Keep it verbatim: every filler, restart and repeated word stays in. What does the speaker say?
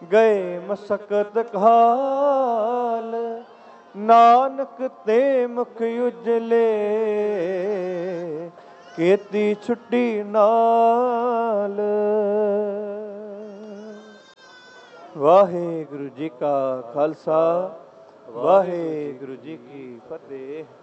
ਗਏ ਮਸਕਤ ਕਾਲ, ਨਾਨਕ ਤੇ ਮੁਖ ਉਜਲੇ, ਕੀਤੀ ਛੁੱਟੀ ਨਾਲ। ਵਾਹਿਗੁਰੂ ਜੀ ਕਾ ਖਾਲਸਾ, ਵਾਹਿਗੁਰੂ ਜੀ ਕੀ ਫਤਿਹ।